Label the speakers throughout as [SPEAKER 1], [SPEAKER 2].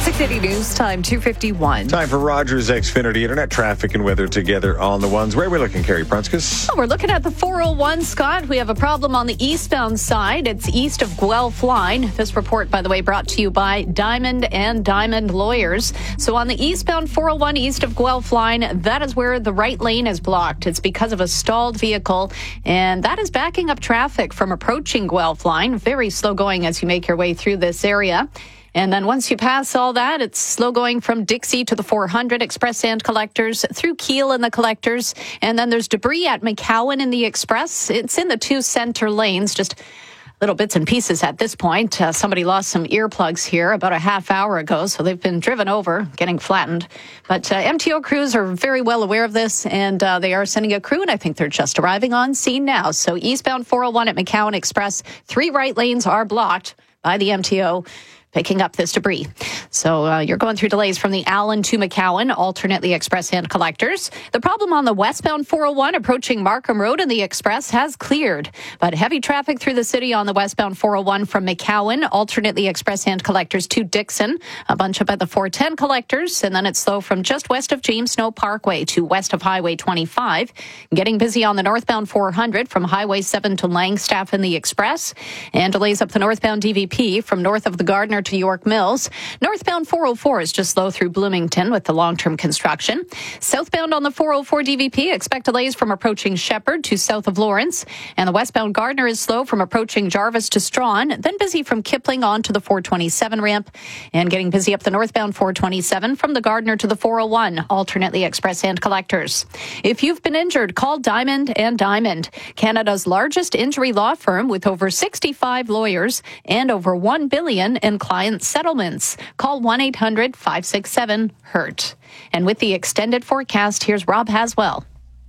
[SPEAKER 1] 680 News Time, 2:51.
[SPEAKER 2] Time for Rogers Xfinity Internet traffic and weather together on the ones. Where are we looking, Carrie Prunskis?
[SPEAKER 1] We're looking at the 401, Scott. We have a problem on the eastbound side. It's east of Guelph Line. This report, by the way, brought to you by Diamond and Diamond Lawyers. So on the eastbound 401 east of Guelph Line, that is where the right lane is blocked. It's because of a stalled vehicle, and that is backing up traffic from approaching Guelph Line. Very slow going as you make your way through this area. And then once you pass all that, it's slow going from Dixie to the 400 Express and Collectors, through Keele and the Collectors. And then there's debris at McCowan in the Express. It's in the two center lanes, just little bits and pieces at this point. Somebody lost some earplugs here about a half hour ago, so they've been driven over, getting flattened. But MTO crews are very well aware of this, and they are sending a crew, and I think they're just arriving on scene now. So eastbound 401 at McCowan Express, 3 right lanes are blocked by the MTO, picking up this debris. So you're going through delays from the Allen to McCowan, alternately Express and Collectors. The problem on the westbound 401 approaching Markham Road and the Express has cleared, but heavy traffic through the city on the westbound 401 from McCowan, alternately Express and Collectors to Dixon, a bunch up at the 410 Collectors, and then it's slow from just west of James Snow Parkway to west of Highway 25. Getting busy on the northbound 400 from Highway 7 to Langstaff in the Express, and delays up the northbound DVP from north of the Gardner to York Mills. Northbound 404 is just slow through Bloomington with the long-term construction. Southbound on the 404 DVP, expect delays from approaching Shepherd to south of Lawrence. And the westbound Gardner is slow from approaching Jarvis to Strawn, then busy from Kipling on to the 427 ramp. And getting busy up the northbound 427 from the Gardner to the 401, alternately Express and Collectors. If you've been injured, call Diamond and Diamond, Canada's largest injury law firm with over 65 lawyers and over $1 billion in client settlements. Call 1-800-567-HURT. And with the extended forecast, here's Rob Haswell.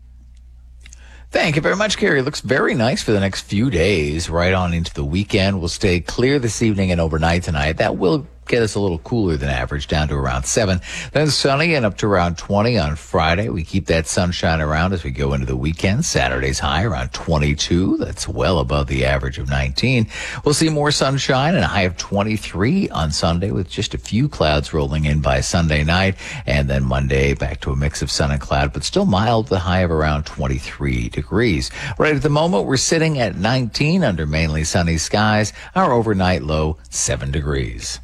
[SPEAKER 3] Thank you very much, Carrie. It looks very nice for the next few days, right on into the weekend. We'll stay clear this evening and overnight tonight. That will get us a little cooler than average, down to around 7. Then sunny and up to around 20 on Friday. We keep that sunshine around as we go into the weekend. Saturday's high around 22. That's well above the average of 19. We'll see more sunshine and a high of 23 on Sunday, with just a few clouds rolling in by Sunday night. And then Monday, back to a mix of sun and cloud, but still mild, with a high of around 23 degrees. Right at the moment, we're sitting at 19 under mainly sunny skies. Our overnight low, 7 degrees.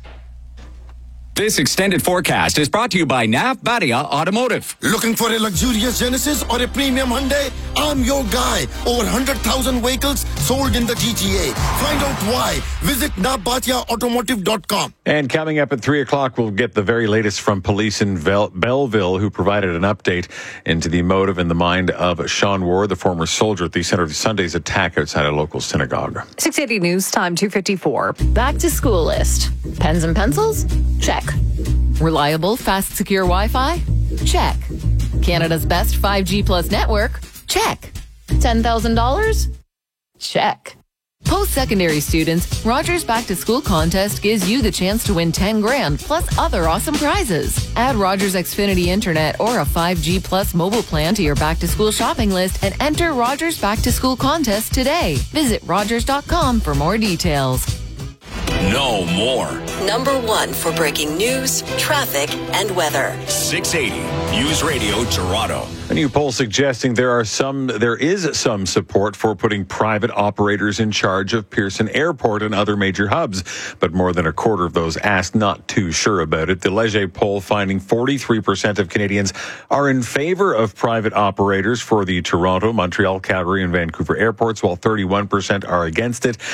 [SPEAKER 4] This extended forecast is brought to you by Nav Badia Automotive.
[SPEAKER 5] Looking for a luxurious Genesis or a premium Hyundai? I'm your guy. Over 100,000 vehicles sold in the GTA. Find out why. Visit navbatiaautomotive.com.
[SPEAKER 2] And coming up at 3 o'clock, we'll get the very latest from police in Belleville, who provided an update into the motive and the mind of Sean Ward, the former soldier at the center of Sunday's attack outside a local synagogue.
[SPEAKER 1] 680 News Time, 2:54. Back to school list. Pens and pencils? Check. Reliable, fast, secure Wi-Fi? Check. Canada's best 5G plus network? Check. $10,000? Check. Post-secondary students, Rogers Back to School contest gives you the chance to win $10,000 plus other awesome prizes. Add Rogers Xfinity Internet or a 5G plus mobile plan to your back to school shopping list and enter Rogers Back to School contest today. Visit Rogers.com for more details.
[SPEAKER 6] Know more.
[SPEAKER 7] Number 1 for breaking news, traffic, and weather.
[SPEAKER 6] 680 News Radio Toronto.
[SPEAKER 2] A new poll suggesting there is some support for putting private operators in charge of Pearson Airport and other major hubs, but more than a quarter of those asked not too sure about it. The Leger poll finding 43% of Canadians are in favor of private operators for the Toronto, Montreal, Calgary, and Vancouver airports, while 31% are against it.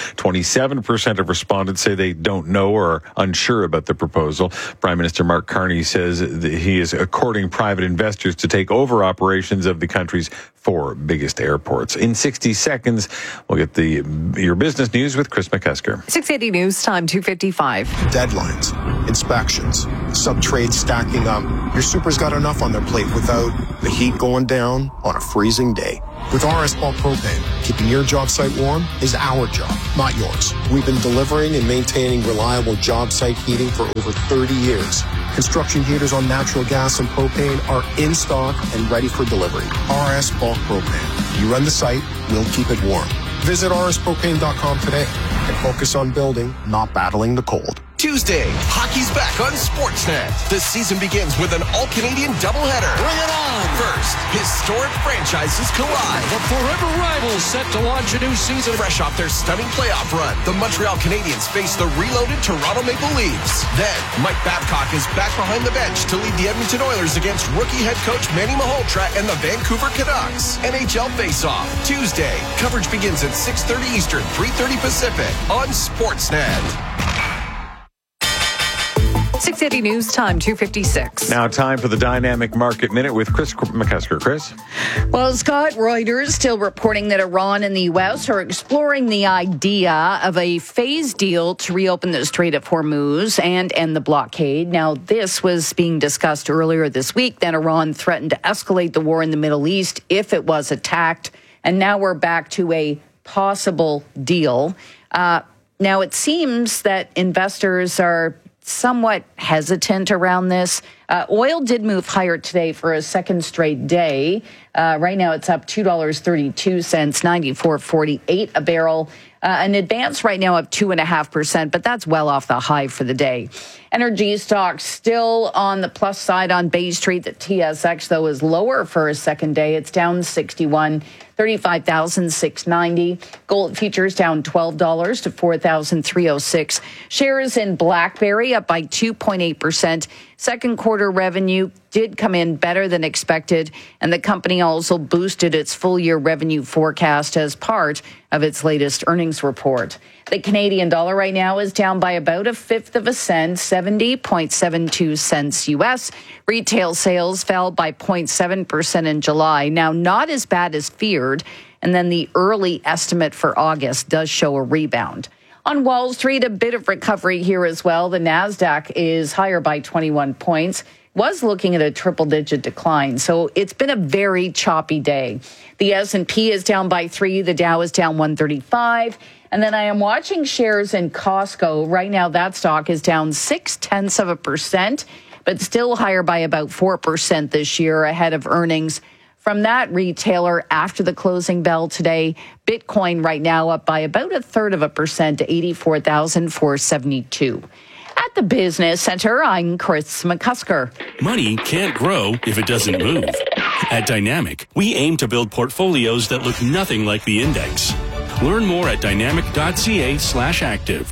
[SPEAKER 2] 27% of respondents say they don't know or are unsure about the proposal. Prime Minister Mark Carney says that he is courting private investors to take over operations of the country's 4 biggest airports. In 60 seconds, we'll get your business news with Chris McCusker.
[SPEAKER 1] 680 News Time, 2:55.
[SPEAKER 8] Deadlines, inspections, sub-trades stacking up. Your super's got enough on their plate without the heat going down on a freezing day. With RS Bulk Propane, keeping your job site warm is our job, not yours. We've been delivering and maintaining reliable job site heating for over 30 years. Construction heaters on natural gas and propane are in stock and ready for delivery. RS Bulk Propane. You run the site, we'll keep it warm. Visit rspropane.com today and focus on building, not battling the cold.
[SPEAKER 9] Tuesday, hockey's back on Sportsnet. The season begins with an all-Canadian doubleheader.
[SPEAKER 10] Bring it on!
[SPEAKER 9] First, historic franchises collide.
[SPEAKER 10] The forever rivals set to launch a new season.
[SPEAKER 9] Fresh off their stunning playoff run, the Montreal Canadiens face the reloaded Toronto Maple Leafs. Then, Mike Babcock is back behind the bench to lead the Edmonton Oilers against rookie head coach Manny Malhotra and the Vancouver Canucks. NHL face-off, Tuesday. Coverage begins at 6:30 Eastern, 3:30 Pacific on Sportsnet.
[SPEAKER 1] 680 News Time, 2:56.
[SPEAKER 2] Now time for the Dynamic Market Minute with Chris McCusker. Chris?
[SPEAKER 1] Well, Scott, Reuters still reporting that Iran and the U.S. are exploring the idea of a phased deal to reopen the Strait of Hormuz and end the blockade. Now, this was being discussed earlier this week. Then Iran threatened to escalate the war in the Middle East if it was attacked. And now we're back to a possible deal. Now, it seems that investors are somewhat hesitant around this. Oil did move higher today for a second straight day. Right now it's up $2.32, $94.48 a barrel. An advance right now of 2.5%, but that's well off the high for the day. Energy stocks still on the plus side on Bay Street. The TSX, though, is lower for a second day. It's down 61, 35,690. Gold futures down $12 to 4,306. Shares in BlackBerry up by 2.8%. Second quarter revenue did come in better than expected, and the company also boosted its full-year revenue forecast as part of its latest earnings report. The Canadian dollar right now is down by about a fifth of a cent, 70.72 cents U.S. Retail sales fell by 0.7% in July. Now, not as bad as feared, and then the early estimate for August does show a rebound. On Wall Street, a bit of recovery here as well. The NASDAQ is higher by 21 points. Was looking at a triple-digit decline, so it's been a very choppy day. The S&P is down by 3. The Dow is down 135. And then I am watching shares in Costco. Right now, that stock is down 0.6%, but still higher by about 4% this year ahead of earnings from that retailer after the closing bell today. Bitcoin right now up by about 0.33% to 84,472. At the Business Center, I'm Chris McCusker.
[SPEAKER 11] Money can't grow if it doesn't move. At Dynamic, we aim to build portfolios that look nothing like the index. Learn more at dynamic.ca/active.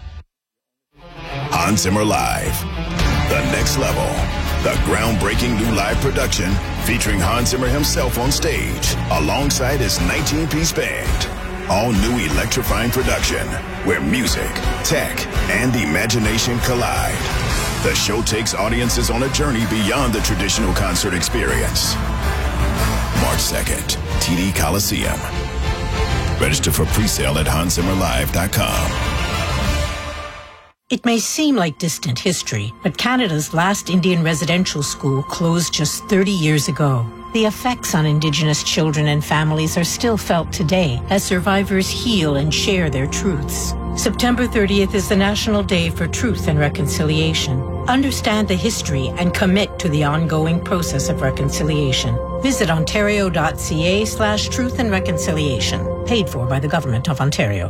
[SPEAKER 6] Hans Zimmer Live. The next level. The groundbreaking new live production featuring Hans Zimmer himself on stage alongside his 19-piece band. All new electrifying production where music, tech, and imagination collide. The show takes audiences on a journey beyond the traditional concert experience. March 2nd, TD Coliseum. Register for pre-sale at hanszimmerlive.com.
[SPEAKER 12] It may seem like distant history, but Canada's last Indian residential school closed just 30 years ago. The effects on Indigenous children and families are still felt today as survivors heal and share their truths. September 30th is the National Day for Truth and Reconciliation. Understand the history and commit to the ongoing process of reconciliation. Visit ontario.ca/truth and reconciliation. Paid for by the Government of Ontario.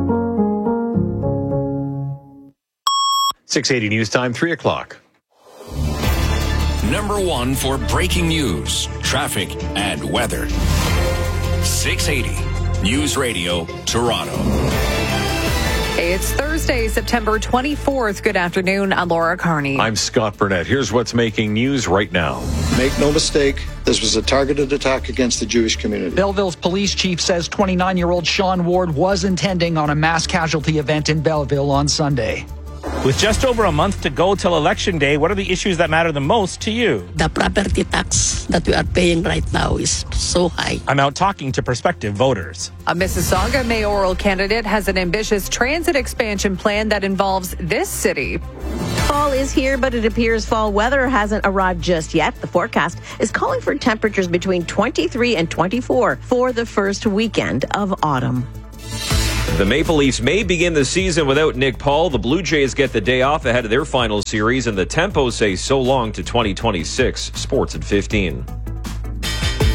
[SPEAKER 2] 680 News Time, 3 o'clock.
[SPEAKER 6] Number one for breaking news, traffic, and weather. 680 News Radio, Toronto.
[SPEAKER 1] Hey, it's Thursday, September 24th. Good afternoon. I'm Laura Carney.
[SPEAKER 2] I'm Scott Burnett. Here's what's making news right now.
[SPEAKER 13] Make no mistake, this was a targeted attack against the Jewish community.
[SPEAKER 14] Belleville's police chief says 29-year-old Sean Ward was intending on a mass casualty event in Belleville on Sunday.
[SPEAKER 15] With just over a month to go till Election Day, what are the issues that matter the most to you?
[SPEAKER 16] The property tax that we are paying right now is so high.
[SPEAKER 15] I'm out talking to prospective voters.
[SPEAKER 1] A Mississauga mayoral candidate has an ambitious transit expansion plan that involves this city.
[SPEAKER 17] Fall is here, but it appears fall weather hasn't arrived just yet. The forecast is calling for temperatures between 23 and 24 for the first weekend of autumn.
[SPEAKER 18] The Maple Leafs may begin the season without Nick Paul. The Blue Jays get the day off ahead of their final series, and the Tempos say so long to 2026. Sports at 15.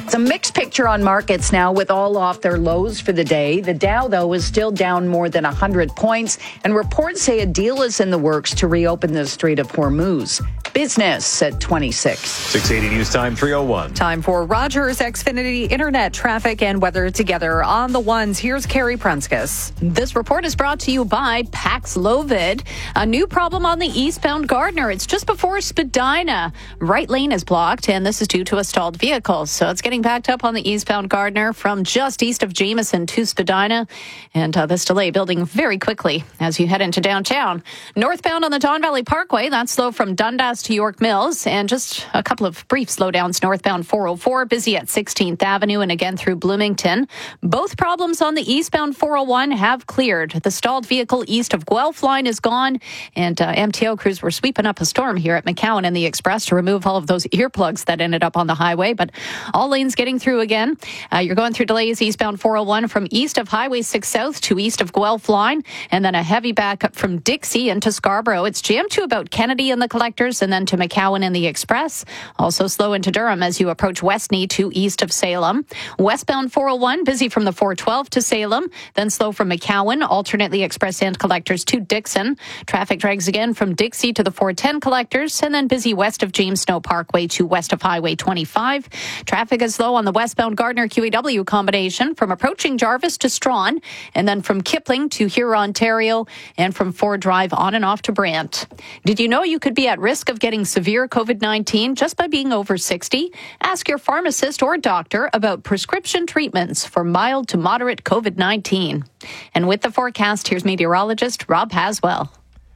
[SPEAKER 19] It's a mixed picture on markets now, with all off their lows for the day. The Dow, though, is still down more than 100 points, and reports say a deal is in the works to reopen the Strait of Hormuz. Business at 26.
[SPEAKER 2] 680 News Time, 3:01.
[SPEAKER 1] Time for Rogers Xfinity Internet traffic and weather together on the ones. Here's Carrie Prunskis. This report is brought to you by Paxlovid. A new problem on the eastbound Gardiner. It's just before Spadina. Right lane is blocked, and this is due to a stalled vehicle. So it's getting backed up on the eastbound Gardiner from just east of Jameson to Spadina. And this delay building very quickly as you head into downtown. Northbound on the Don Valley Parkway, that's slow from Dundas to York Mills, and just a couple of brief slowdowns northbound 404, busy at 16th Avenue and again through Bloomington. Both problems on the eastbound 401 have cleared. The stalled vehicle east of Guelph line is gone, and MTO crews were sweeping up a storm here at McCowan and the Express to remove all of those earplugs that ended up on the highway, but all lanes getting through again. You're going through delays eastbound 401 from east of Highway 6 South to east of Guelph line, and then a heavy backup from Dixie into Scarborough. It's jammed to about Kennedy and the Collectors, and then to McCowan and the Express. Also slow into Durham as you approach Westney to east of Salem. Westbound 401, busy from the 412 to Salem, then slow from McCowan, alternately Express and Collectors to Dixon. Traffic drags again from Dixie to the 410 Collectors, and then busy west of James Snow Parkway to west of Highway 25. Traffic is slow on the westbound Gardiner QEW combination from approaching Jarvis to Strawn, and then from Kipling to Huron, Ontario, and from Ford Drive on and off to Brant. Did you know you could be at risk of getting severe COVID-19 just by being over 60? Ask your pharmacist or doctor about prescription treatments for mild to moderate COVID-19. And with the forecast, here's meteorologist Rob Haswell.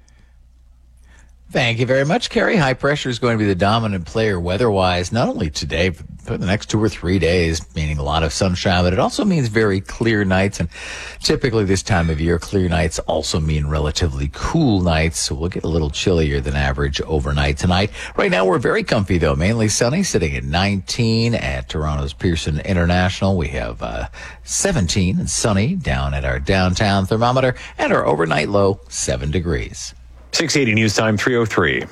[SPEAKER 3] Thank you very much, Carrie. High pressure is going to be the dominant player weather-wise, not only today, but for the next 2 or 3 days, meaning a lot of sunshine, but it also means very clear nights. And typically this time of year, clear nights also mean relatively cool nights, so we'll get a little chillier than average overnight tonight. Right now, we're very comfy, though, mainly sunny, sitting at 19 at Toronto's Pearson International. We have 17 and sunny down at our downtown thermometer, and our overnight low, 7 degrees.
[SPEAKER 2] 680 News Time, 3:03.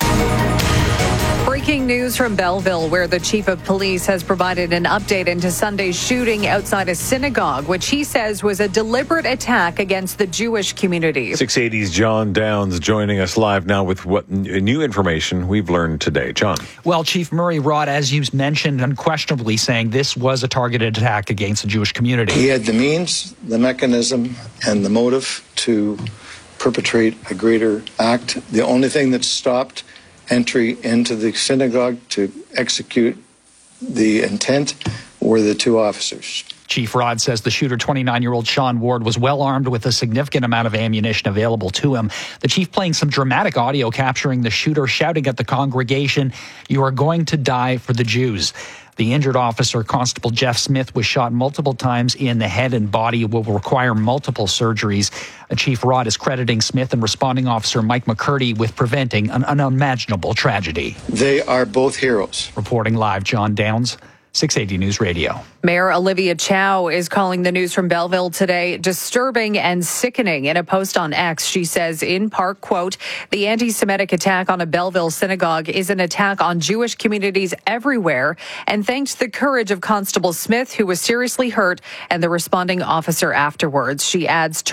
[SPEAKER 1] Breaking news from Belleville, where the chief of police has provided an update into Sunday's shooting outside a synagogue, which he says was a deliberate attack against the Jewish community.
[SPEAKER 2] 680's John Downs joining us live now with what new information we've learned today. John.
[SPEAKER 14] Well, Chief Murray Rod, as you mentioned, unquestionably saying this was a targeted attack against the Jewish community.
[SPEAKER 13] He had the means, the mechanism, and the motive to perpetrate a greater act. The only thing that stopped entry into the synagogue to execute the intent were the 2 officers.
[SPEAKER 14] Chief Rod says the shooter, 29-year-old Sean Ward, was well armed with a significant amount of ammunition available to him. The chief playing some dramatic audio capturing the shooter shouting at the congregation, "You are going to die for the Jews." The injured officer, Constable Jeff Smith, was shot multiple times in the head and body, will require multiple surgeries. Chief Rod is crediting Smith and responding officer Mike McCurdy with preventing an unimaginable tragedy.
[SPEAKER 13] They are both heroes.
[SPEAKER 14] Reporting live, John Downs, 680 News Radio.
[SPEAKER 1] Mayor Olivia Chow is calling the news from Belleville today disturbing and sickening. In a post on X, she says, in part, quote, "The anti-Semitic attack on a Belleville synagogue is an attack on Jewish communities everywhere," and thanked the courage of Constable Smith, who was seriously hurt, and the responding officer afterwards. She adds,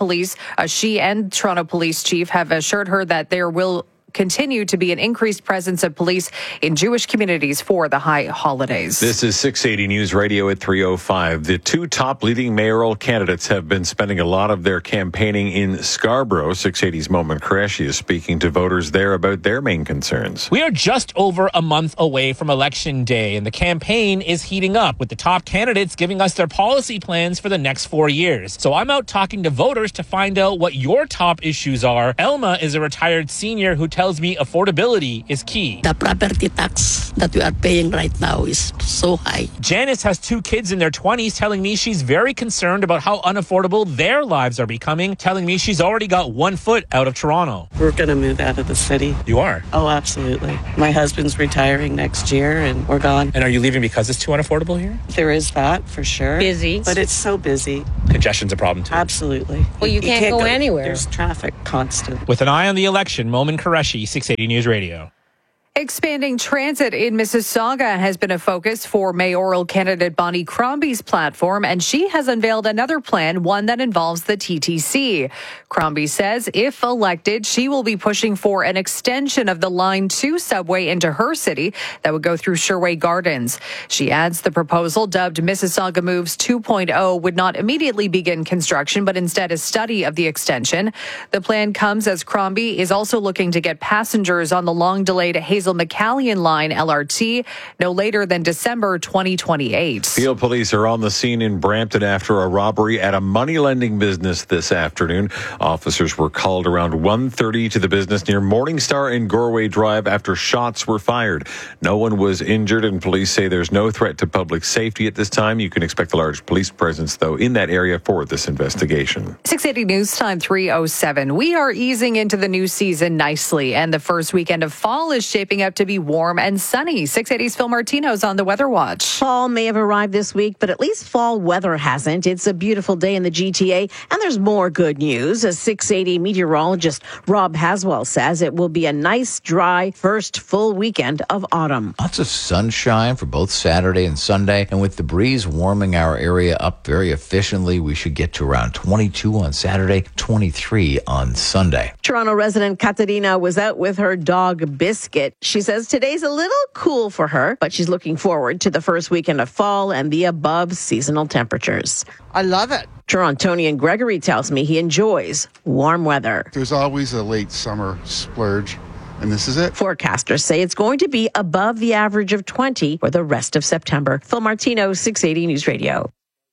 [SPEAKER 1] she and Toronto Police Chief have assured her that there will continue to be an increased presence of police in Jewish communities for the high holidays.
[SPEAKER 2] This is 680 News Radio at 3:05. The 2 top leading mayoral candidates have been spending a lot of their campaigning in Scarborough. 680's Momin Qureshi is speaking to voters there about their main concerns.
[SPEAKER 20] We are just over a month away from Election Day, and the campaign is heating up, with the top candidates giving us their policy plans for the next 4 years. So I'm out talking to voters to find out what your top issues are. Elma is a retired senior who tells me affordability is key.
[SPEAKER 16] The property tax that we are paying right now is so high.
[SPEAKER 20] Janice has 2 kids in their 20s, telling me she's very concerned about how unaffordable their lives are becoming, telling me she's already got 1 foot out of Toronto.
[SPEAKER 21] We're going to move out of the city.
[SPEAKER 20] You are?
[SPEAKER 21] Oh, absolutely. My husband's retiring next year and we're gone.
[SPEAKER 20] And are you leaving because it's too unaffordable here?
[SPEAKER 21] There is that, for sure.
[SPEAKER 22] Busy.
[SPEAKER 21] But it's so busy.
[SPEAKER 20] Congestion's a problem too.
[SPEAKER 21] Absolutely.
[SPEAKER 22] Well, you can't go anywhere.
[SPEAKER 21] There's traffic constant.
[SPEAKER 20] With an eye on the election, Momin Qureshi, 680 News Radio.
[SPEAKER 1] Expanding transit in Mississauga has been a focus for mayoral candidate Bonnie Crombie's platform, and she has unveiled another plan, one that involves the TTC. Crombie says if elected, she will be pushing for an extension of the Line 2 subway into her city that would go through Sherway Gardens. She adds the proposal, dubbed Mississauga Moves 2.0, would not immediately begin construction, but instead a study of the extension. The plan comes as Crombie is also looking to get passengers on the long-delayed Hazel McCallion line LRT no later than December 2028.
[SPEAKER 2] Peel police are on the scene in Brampton after a robbery at a money-lending business this afternoon. Officers were called around 1:30 to the business near Morningstar and Gorway Drive after shots were fired. No one was injured, and police say there's no threat to public safety at this time. You can expect a large police presence, though, in that area for this investigation.
[SPEAKER 1] 680 News Time 3:07. We are easing into the new season nicely, and the first weekend of fall is shaping up to be warm and sunny. 680's Phil Martino's on the Weather Watch.
[SPEAKER 17] Fall may have arrived this week, but at least fall weather hasn't. It's a beautiful day in the GTA, and there's more good news. As 680 meteorologist Rob Haswell says, it will be a nice, dry first full weekend of autumn.
[SPEAKER 3] Lots of sunshine for both Saturday and Sunday, and with the breeze warming our area up very efficiently, we should get to around 22 on Saturday, 23 on Sunday.
[SPEAKER 17] Toronto resident Katerina was out with her dog Biscuit. She says today's a little cool for her, but she's looking forward to the first weekend of fall and the above seasonal temperatures.
[SPEAKER 4] I love it.
[SPEAKER 17] Torontonian Gregory tells me he enjoys warm weather.
[SPEAKER 22] There's always a late summer splurge, and this is it.
[SPEAKER 17] Forecasters say it's going to be above the average of 20 for the rest of September. Phil Martino, 680 News Radio.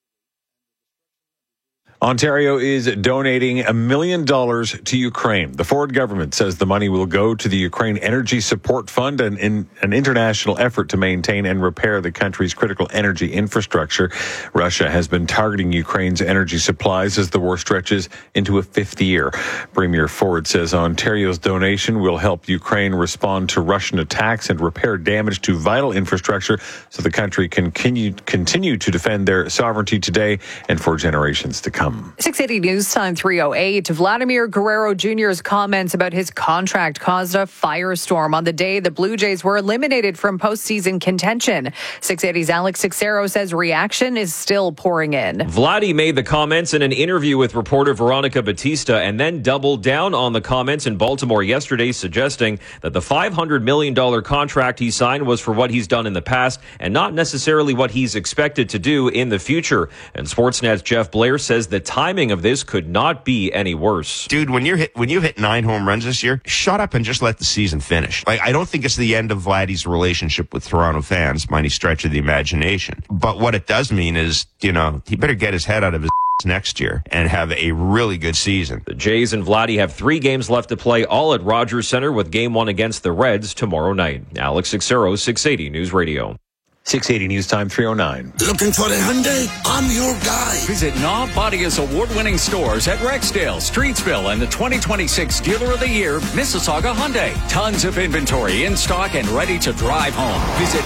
[SPEAKER 2] Ontario is donating $1 million to Ukraine. The Ford government says the money will go to the Ukraine Energy Support Fund, an international effort to maintain and repair the country's critical energy infrastructure. Russia has been targeting Ukraine's energy supplies as the war stretches into a fifth year. Premier Ford says Ontario's donation will help Ukraine respond to Russian attacks and repair damage to vital infrastructure so the country can continue to defend their sovereignty today and for generations to come.
[SPEAKER 1] 680 News Time 3:08. Vladimir Guerrero Jr.'s comments about his contract caused a firestorm on the day the Blue Jays were eliminated from postseason contention. 680's Alex Sixero says reaction is still pouring in.
[SPEAKER 18] Vladdy made the comments in an interview with reporter Veronica Batista and then doubled down on the comments in Baltimore yesterday, suggesting that the $500 million contract he signed was for what he's done in the past and not necessarily what he's expected to do in the future. And Sportsnet's Jeff Blair says the timing of this could not be any worse.
[SPEAKER 23] Dude, when you've hit 9 home runs this year, shut up and just let the season finish. I don't think it's the end of Vladdy's relationship with Toronto fans by any stretch of the imagination. But what it does mean is, he better get his head out of his next year and have a really good season.
[SPEAKER 18] The Jays and Vladdy have 3 games left to play, all at Rogers Center, with Game 1 against the Reds tomorrow night. Alex Sixero, 680 News Radio.
[SPEAKER 2] 680 News Time 3:09.
[SPEAKER 5] Looking for a Hyundai? I'm your guy.
[SPEAKER 10] Visit Knob Bodia's award-winning stores at Rexdale, Streetsville, and the 2026 Dealer of the Year, Mississauga Hyundai. Tons of inventory in stock and ready to drive home. Visit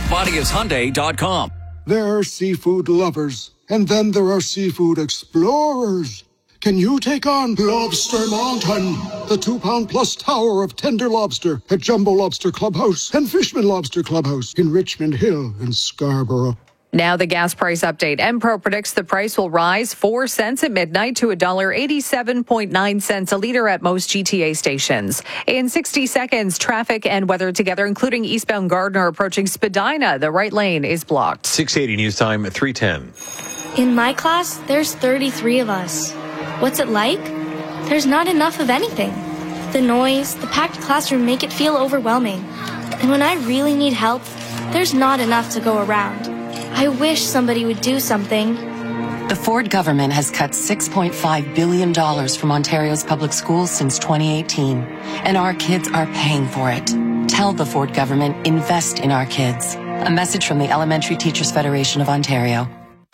[SPEAKER 10] knobbodiashyundai.com.
[SPEAKER 8] There are seafood lovers, and then there are seafood explorers. Can you take on Lobster Mountain, the 2-pound-plus tower of tender lobster at Jumbo Lobster Clubhouse and Fishman Lobster Clubhouse in Richmond Hill and Scarborough?
[SPEAKER 1] Now the gas price update. Empro predicts the price will rise 4 cents at midnight to $1.87.9 a liter at most GTA stations. In 60 seconds, traffic and weather together, including eastbound Gardner approaching Spadina. The right lane is blocked.
[SPEAKER 2] 680 News Time 3:10.
[SPEAKER 24] In my class, there's 33 of us. What's it like? There's not enough of anything. The noise, the packed classroom make it feel overwhelming. And when I really need help, there's not enough to go around. I wish somebody would do something.
[SPEAKER 7] The Ford government has cut $6.5 billion from Ontario's public schools since 2018, and our kids are paying for it. Tell the Ford government, invest in our kids. A message from the Elementary Teachers Federation of Ontario.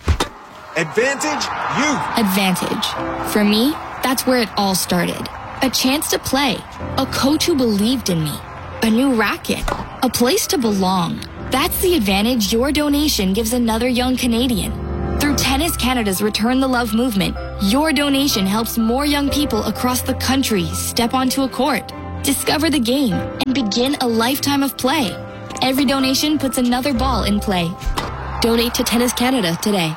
[SPEAKER 9] Advantage Youth.
[SPEAKER 24] Advantage. For me, that's where it all started. A chance to play. A coach who believed in me. A new racket. A place to belong. That's the advantage your donation gives another young Canadian. Through Tennis Canada's Return the Love movement, your donation helps more young people across the country step onto a court, discover the game, and begin a lifetime of play. Every donation puts another ball in play. Donate to Tennis Canada today.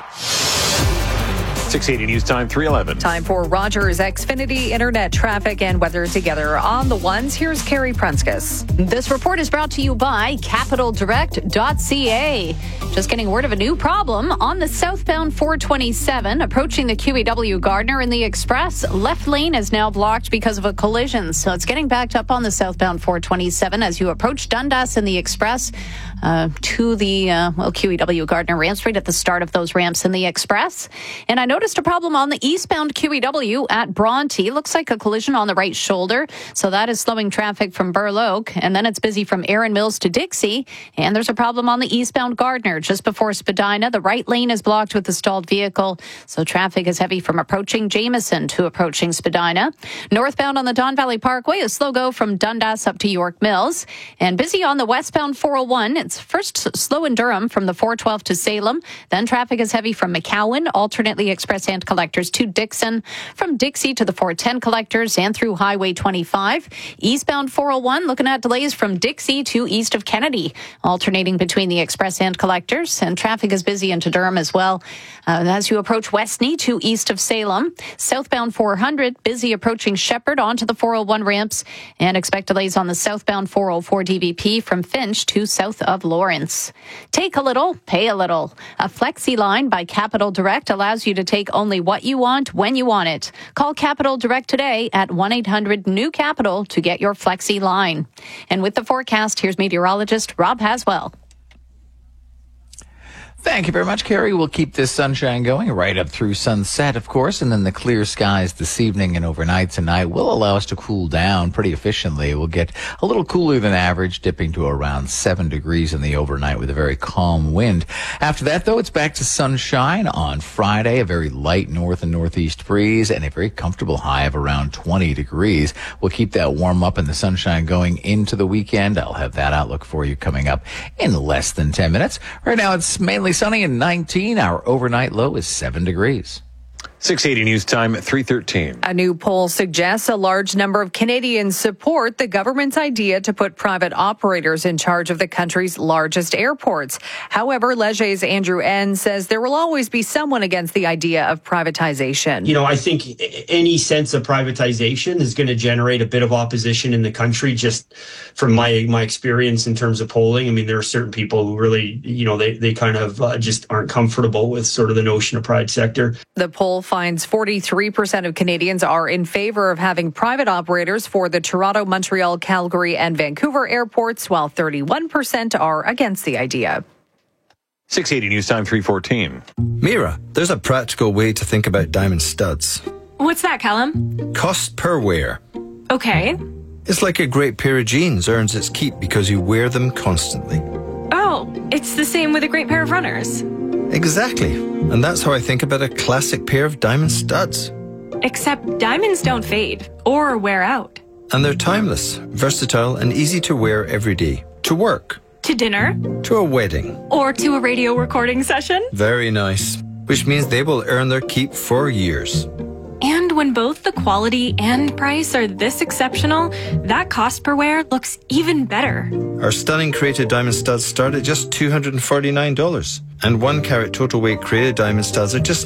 [SPEAKER 2] 680 News Time, 3:11.
[SPEAKER 1] Time for Rogers Xfinity Internet traffic and weather together on the ones. Here's Carrie Prunskis. This report is brought to you by CapitalDirect.ca. Just getting word of a new problem on the southbound 427 approaching the QEW Gardner in the Express. Left lane is now blocked because of a collision, so it's getting backed up on the southbound 427 as you approach Dundas in the Express to the QEW Gardner ramps right at the start of those ramps in the Express. And I noticed a problem on the eastbound QEW at Bronte. Looks like a collision on the right shoulder, so that is slowing traffic from Burloak. And then it's busy from Erin Mills to Dixie. And there's a problem on the eastbound Gardner just before Spadina. The right lane is blocked with a stalled vehicle, so traffic is heavy from approaching Jameson to approaching Spadina. Northbound on the Don Valley Parkway, a slow go from Dundas up to York Mills. And busy on the westbound 401. It's first slow in Durham from the 412 to Salem. Then traffic is heavy from McCowan, alternately express and collectors to Dixon, from Dixie to the 410 collectors and through Highway 25. Eastbound 401 looking at delays from Dixie to east of Kennedy, alternating between the express and collectors. And traffic is busy into Durham as well as you approach Westney to east of Salem. Southbound 400 busy approaching Shepherd onto the 401 ramps, and expect delays on the southbound 404 DVP from Finch to south of Lawrence. Take a little, pay a little. A Flexi line by Capital Direct allows you to take only what you want when you want it. Call Capital Direct today at 1-800-NEW-CAPITAL to get your Flexi line. And with the forecast, here's meteorologist Rob Haswell.
[SPEAKER 3] Thank you very much, Carrie. We'll keep this sunshine going right up through sunset, of course, and then the clear skies this evening and overnight tonight will allow us to cool down pretty efficiently. We'll get a little cooler than average, dipping to around 7 degrees in the overnight with a very calm wind. After that, though, it's back to sunshine on Friday, a very light north and northeast breeze, and a very comfortable high of around 20 degrees. We'll keep that warm up and the sunshine going into the weekend. I'll have that outlook for you coming up in less than 10 minutes. Right now, it's mainly sunny and 19. Our overnight low is 7 degrees.
[SPEAKER 2] 680 News Time, 3:13.
[SPEAKER 1] A new poll suggests a large number of Canadians support the government's idea to put private operators in charge of the country's largest airports. However, Leger's Andrew N. says there will always be someone against the idea of privatization.
[SPEAKER 4] You know, I think any sense of privatization is going to generate a bit of opposition in the country, just from my experience in terms of polling. I mean, there are certain people who really, you know, they kind of just aren't comfortable with sort of the notion of private sector.
[SPEAKER 1] The poll finds 43% of Canadians are in favor of having private operators for the Toronto, Montreal, Calgary, and Vancouver airports, while 31% are against the idea.
[SPEAKER 2] 680 News Time, 3:14.
[SPEAKER 6] Mira, there's a practical way to think about diamond studs.
[SPEAKER 11] What's that, Callum?
[SPEAKER 6] Cost per wear.
[SPEAKER 11] Okay.
[SPEAKER 6] It's like a great pair of jeans earns its keep because you wear them constantly.
[SPEAKER 11] Oh, it's the same with a great pair of runners.
[SPEAKER 6] Exactly. And that's how I think about a classic pair of diamond studs.
[SPEAKER 11] Except diamonds don't fade or wear out.
[SPEAKER 6] And they're timeless, versatile, and easy to wear every day. To work.
[SPEAKER 11] To dinner.
[SPEAKER 6] To a wedding.
[SPEAKER 11] Or to a radio recording session.
[SPEAKER 6] Very nice. Which means they will earn their keep for years.
[SPEAKER 11] And when both the quality and price are this exceptional, that cost per wear looks even better.
[SPEAKER 6] Our stunning created diamond studs start at just $249. And 1 carat total weight created diamond studs are just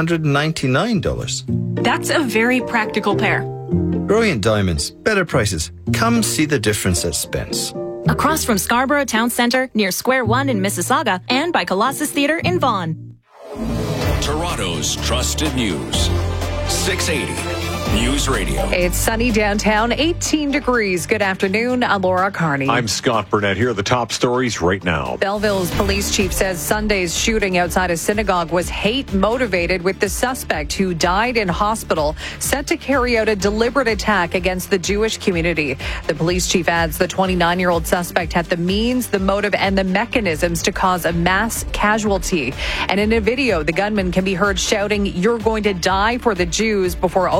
[SPEAKER 6] $999.
[SPEAKER 11] That's a very practical pair.
[SPEAKER 6] Brilliant diamonds, better prices. Come see the difference at Spence.
[SPEAKER 12] Across from Scarborough Town Centre, near Square One in Mississauga, and by Colossus Theatre in Vaughan.
[SPEAKER 10] Toronto's trusted news. 680 News Radio.
[SPEAKER 1] It's sunny downtown, 18 degrees. Good afternoon. I'm Laura Carney.
[SPEAKER 2] I'm Scott Burnett. Here are the top stories right now.
[SPEAKER 1] Belleville's police chief says Sunday's shooting outside a synagogue was hate-motivated, with the suspect who died in hospital set to carry out a deliberate attack against the Jewish community. The police chief adds the 29-year-old suspect had the means, the motive, and the mechanisms to cause a mass casualty. And in a video, the gunman can be heard shouting, "You're going to die for the Jews," before opening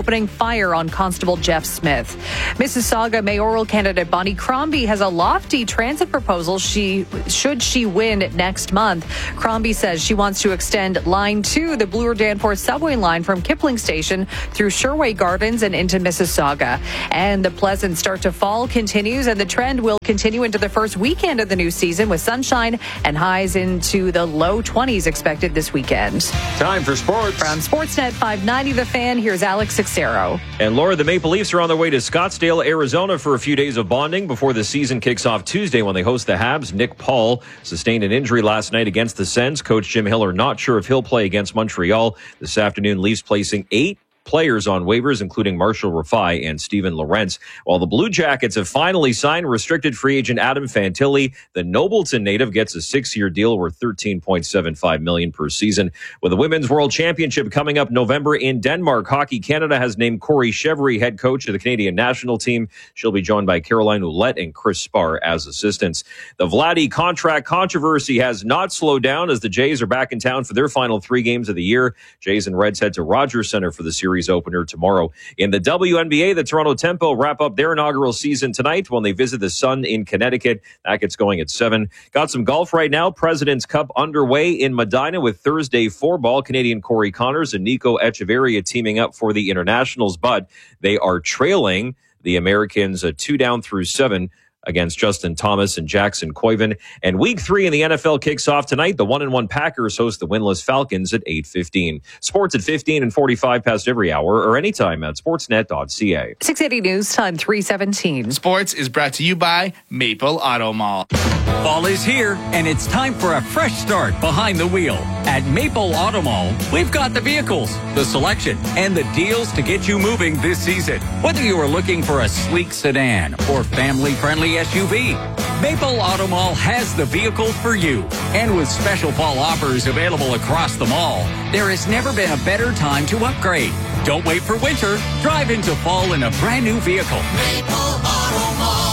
[SPEAKER 1] fire on Constable Jeff Smith. Mississauga mayoral candidate Bonnie Crombie has a lofty transit proposal should she win next month. Crombie says she wants to extend Line 2, the Bloor Danforth subway line from Kipling Station through Sherway Gardens and into Mississauga. And the pleasant start to fall continues, and the trend will continue into the first weekend of the new season with sunshine and highs into the low 20s expected this weekend.
[SPEAKER 2] Time for sports.
[SPEAKER 1] From Sportsnet 590 The Fan, here's Alex Sixero.
[SPEAKER 18] And Laura, the Maple Leafs are on their way to Scottsdale, Arizona for a few days of bonding before the season kicks off Tuesday when they host the Habs. Nick Paul sustained an injury last night against the Sens. Coach Jim Hiller not sure if he'll play against Montreal. This afternoon, Leafs placing 8 players on waivers, including Marshall Rafai and Steven Lorentz. While the Blue Jackets have finally signed restricted free agent Adam Fantilli, the Nobleton native gets a 6-year deal worth $13.75 million per season. With the Women's World Championship coming up November in Denmark, Hockey Canada has named Corey Chevry head coach of the Canadian national team. She'll be joined by Caroline Ouellette and Chris Spar as assistants. The Vladdy contract controversy has not slowed down as the Jays are back in town for their final 3 games of the year. Jays and Reds head to Rogers Center for the series opener tomorrow. In the WNBA, the Toronto Tempo wrap up their inaugural season tonight when they visit the Sun in Connecticut. That gets going at 7. Got some golf right now. President's Cup underway in Medina with Thursday 4-ball. Canadian Corey Connors and Nico Echeverria teaming up for the Internationals, but they are trailing the Americans 2 down through 7 against Justin Thomas and Jackson Koiven. And Week 3 in the NFL kicks off tonight. The 1-1 Packers host the winless Falcons at 8:15. Sports at 15 and 45 past every hour or anytime at sportsnet.ca.
[SPEAKER 1] 680 News Time 3:17.
[SPEAKER 13] Sports is brought to you by Maple Auto Mall.
[SPEAKER 10] Fall is here, and it's time for a fresh start behind the wheel. At Maple Auto Mall, we've got the vehicles, the selection, and the deals to get you moving this season. Whether you are looking for a sleek sedan or family-friendly SUV, Maple Auto Mall has the vehicle for you. And with special fall offers available across the mall, there has never been a better time to upgrade. Don't wait for winter. Drive into fall in a brand new vehicle.
[SPEAKER 14] Maple Auto Mall.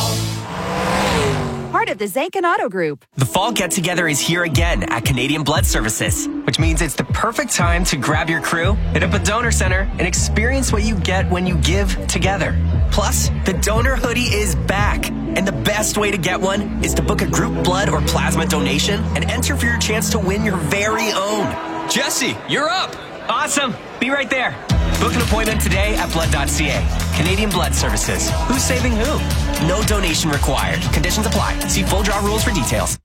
[SPEAKER 15] Part of the Zanken Auto Group.
[SPEAKER 19] The fall get-together is here again at Canadian Blood Services, which means it's the perfect time to grab your crew, hit up a donor center, and experience what you get when you give together. Plus, the donor hoodie is back. And the best way to get one is to book a group blood or plasma donation and enter for your chance to win your very own.
[SPEAKER 10] Jesse, you're up.
[SPEAKER 19] Awesome. Be right there. Book an appointment today at blood.ca. Canadian Blood Services. Who's saving who? No donation required. Conditions apply. See full draw rules for details.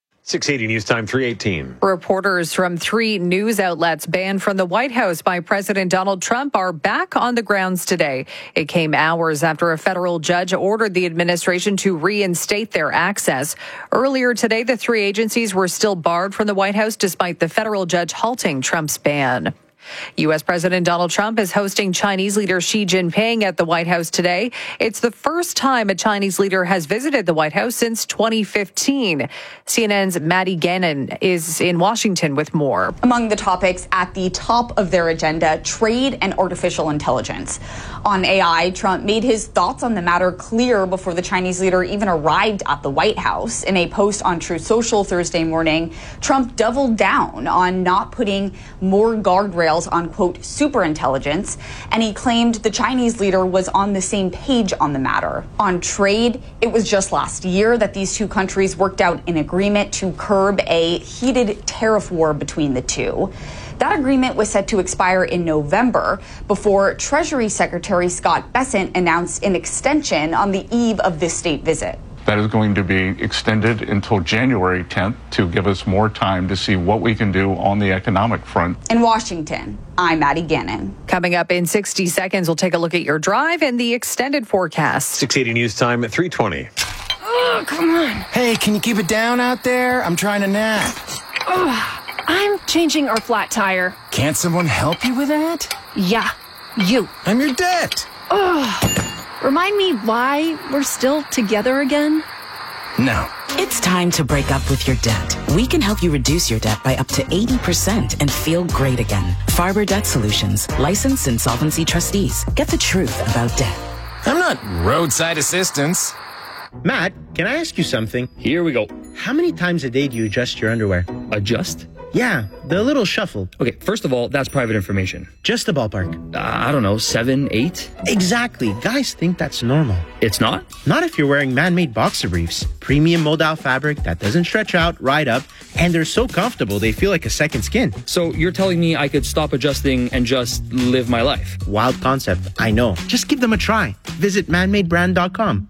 [SPEAKER 2] 680 News Time 3:18.
[SPEAKER 1] Reporters from 3 news outlets banned from the White House by President Donald Trump are back on the grounds today. It came hours after a federal judge ordered the administration to reinstate their access. Earlier today, the 3 agencies were still barred from the White House despite the federal judge halting Trump's ban. U.S. President Donald Trump is hosting Chinese leader Xi Jinping at the White House today. It's the first time a Chinese leader has visited the White House since 2015. CNN's Maddie Gannon is in Washington with more.
[SPEAKER 25] Among the topics at the top of their agenda, trade and artificial intelligence. On AI, Trump made his thoughts on the matter clear before the Chinese leader even arrived at the White House. In a post on Truth Social Thursday morning, Trump doubled down on not putting more guardrails on, quote, superintelligence, and he claimed the Chinese leader was on the same page on the matter. On trade, it was just last year that these 2 countries worked out an agreement to curb a heated tariff war between the 2. That agreement was set to expire in November before Treasury Secretary Scott Bessent announced an extension on the eve of this state visit.
[SPEAKER 22] That is going to be extended until January 10th to give us more time to see what we can do on the economic front.
[SPEAKER 25] In Washington, I'm Maddie Gannon.
[SPEAKER 1] Coming up in 60 seconds, we'll take a look at your drive and the extended forecast.
[SPEAKER 2] 680 News Time at 3:20.
[SPEAKER 26] Oh, come on.
[SPEAKER 27] Hey, can you keep it down out there? I'm trying to nap.
[SPEAKER 26] I'm changing our flat tire.
[SPEAKER 27] Can't someone help you with that?
[SPEAKER 26] Yeah, you.
[SPEAKER 27] I'm your debt.
[SPEAKER 26] Remind me why we're still together again?
[SPEAKER 27] No.
[SPEAKER 28] It's time to break up with your debt. We can help you reduce your debt by up to 80% and feel great again. Farber Debt Solutions, licensed insolvency trustees. Get the truth about debt.
[SPEAKER 27] I'm not roadside assistance.
[SPEAKER 29] Matt, can I ask you something?
[SPEAKER 30] Here we go.
[SPEAKER 29] How many times a day do you adjust your underwear?
[SPEAKER 30] Adjust?
[SPEAKER 5] Yeah, the little shuffle.
[SPEAKER 7] Okay, first of all, that's private information.
[SPEAKER 5] Just a ballpark.
[SPEAKER 7] I don't know, 7, 8?
[SPEAKER 5] Exactly. Guys think that's normal.
[SPEAKER 7] It's not?
[SPEAKER 5] Not if you're wearing man-made boxer briefs. Premium moldal fabric that doesn't stretch out, right up, and they're so comfortable they feel like a second skin.
[SPEAKER 7] So you're telling me I could stop adjusting and just live my life?
[SPEAKER 5] Wild concept, I know. Just give them a try. Visit manmadebrand.com.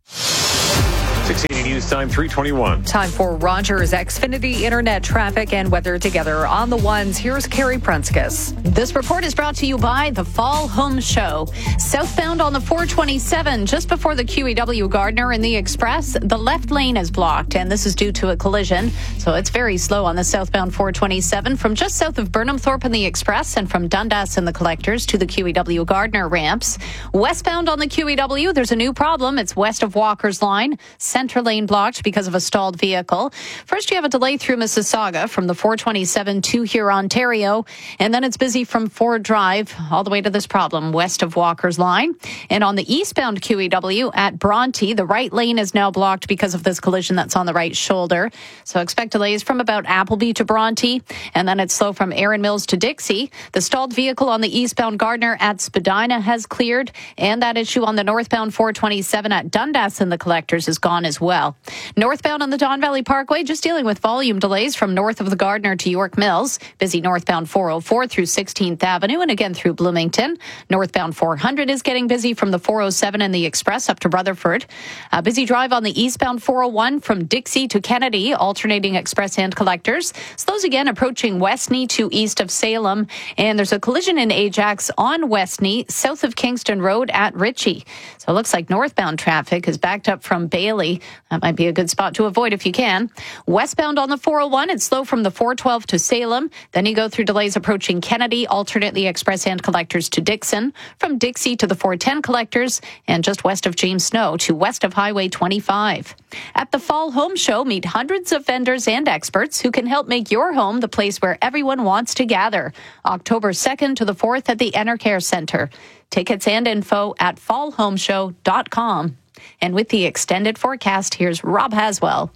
[SPEAKER 2] 680 News Time, 3:21.
[SPEAKER 1] Time for Rogers Xfinity Internet traffic and weather together on the ones. Here's Carrie Prunskis. This report is brought to you by the Fall Home Show. Southbound on the 427, just before the QEW Gardner in the Express, the left lane is blocked, and this is due to a collision. So it's very slow on the southbound 427 from just south of Burnhamthorpe in the Express and from Dundas in the Collectors to the QEW Gardner ramps. Westbound on the QEW, there's a new problem. It's west of Walker's Line. Center lane blocked because of a stalled vehicle. First, you have a delay through Mississauga from the 427 to here, Ontario. And then it's busy from Ford Drive all the way to this problem west of Walker's Line. And on the eastbound QEW at Bronte, the right lane is now blocked because of this collision that's on the right shoulder. So expect delays from about Appleby to Bronte. And then it's slow from Erin Mills to Dixie. The stalled vehicle on the eastbound Gardner at Spadina has cleared. And that issue on the northbound 427 at Dundas in the Collectors is gone as well. Northbound on the Don Valley Parkway, just dealing with volume delays from north of the Gardner to York Mills. Busy northbound 404 through 16th Avenue and again through Bloomington. Northbound 400 is getting busy from the 407 and the Express up to Rutherford. A busy drive on the eastbound 401 from Dixie to Kennedy, alternating Express and Collectors. Slows again approaching Westney to east of Salem. And there's a collision in Ajax on Westney, south of Kingston Road at Ritchie. So it looks like northbound traffic is backed up from Bailey. That might be a good spot to avoid if you can. Westbound on the 401, it's slow from the 412 to Salem. Then you go through delays approaching Kennedy, alternate the Express and Collectors to Dixon, from Dixie to the 410 Collectors, and just west of James Snow to west of Highway 25. At the Fall Home Show, meet hundreds of vendors and experts who can help make your home the place where everyone wants to gather. October 2nd to the 4th at the Enercare Center. Tickets and info at fallhomeshow.com. And with the extended forecast, here's Rob Haswell.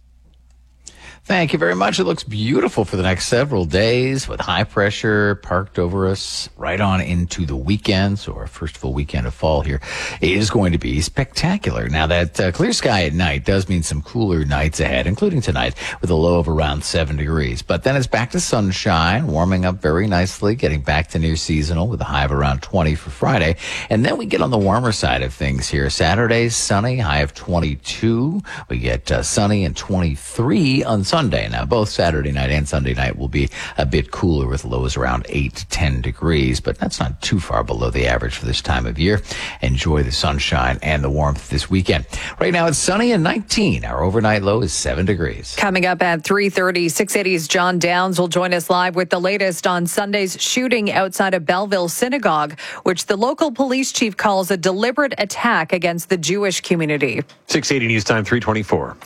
[SPEAKER 3] Thank you very much. It looks beautiful for the next several days with high pressure parked over us right on into the weekend. So our first full weekend of fall here is going to be spectacular. Now that clear sky at night does mean some cooler nights ahead, including tonight with a low of around 7 degrees. But then it's back to sunshine, warming up very nicely, getting back to near seasonal with a high of around 20 for Friday. And then we get on the warmer side of things here. Saturday, sunny, high of 22. We get sunny and 23 on Sunday. Now, both Saturday night and Sunday night will be a bit cooler with lows around 8 to 10 degrees, but that's not too far below the average for this time of year. Enjoy the sunshine and the warmth this weekend. Right now, it's sunny and 19. Our overnight low is 7 degrees.
[SPEAKER 1] Coming up at 3:30, 680's John Downs will join us live with the latest on Sunday's shooting outside of Belleville Synagogue, which the local police chief calls a deliberate attack against the Jewish community.
[SPEAKER 2] 680 News Time, 3:24.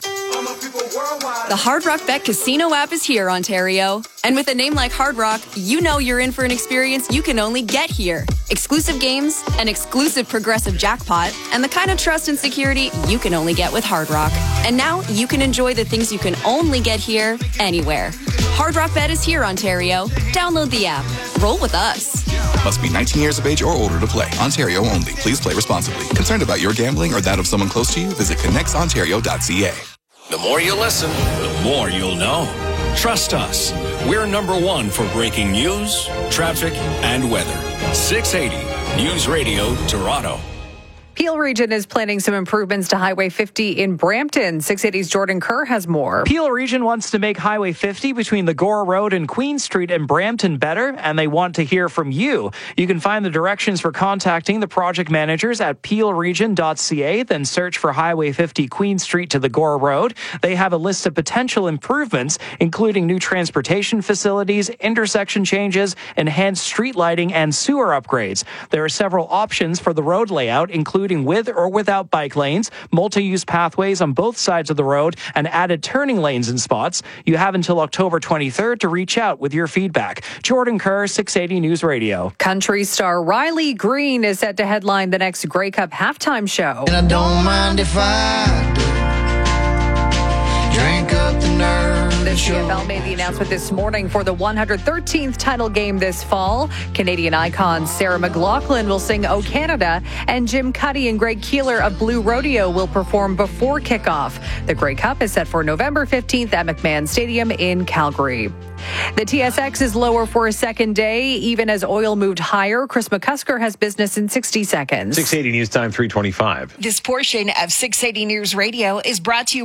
[SPEAKER 8] The Hard Rock Bet Casino app is here, Ontario. And with a name like Hard Rock, you know you're in for an experience you can only get here. Exclusive games, an exclusive progressive jackpot, and the kind of trust and security you can only get with Hard Rock. And now you can enjoy the things you can only get here, anywhere. Hard Rock Bet is here, Ontario. Download the app. Roll with us.
[SPEAKER 16] Must be 19 years of age or older to play. Ontario only. Please play responsibly. Concerned about your gambling or that of someone close to you? Visit connectsontario.ca.
[SPEAKER 10] The more you listen, the more you'll know. Trust us. We're number one for breaking news, traffic, and weather. 680 News Radio, Toronto.
[SPEAKER 1] Peel Region is planning some improvements to Highway 50 in Brampton. 680's Jordan Kerr has more.
[SPEAKER 17] Peel Region wants to make Highway 50 between the Gore Road and Queen Street in Brampton better, and they want to hear from you. You can find the directions for contacting the project managers at peelregion.ca, then search for Highway 50 Queen Street to the Gore Road. They have a list of potential improvements, including new transportation facilities, intersection changes, enhanced street lighting, and sewer upgrades. There are several options for the road layout, including with or without bike lanes, multi-use pathways on both sides of the road, and added turning lanes in spots. You have until October 23rd to reach out with your feedback. Jordan Kerr, 680 News Radio.
[SPEAKER 1] Country star Riley Green is set to headline the next Grey Cup halftime show.
[SPEAKER 14] And I don't mind if I do. Drink up the nerve
[SPEAKER 4] The CFL made the announcement this morning for the 113th title game this fall. Canadian icon Sarah McLachlan will sing "O Canada," and Jim Cuddy and Greg Keeler of Blue Rodeo will perform before kickoff. The Grey Cup is set for November 15th at McMahon Stadium in Calgary. The TSX is lower for a second day, even as oil moved higher. Chris McCusker has business in 60 seconds.
[SPEAKER 2] 680 News Time, 3:25.
[SPEAKER 15] This portion of 680 News Radio is brought to you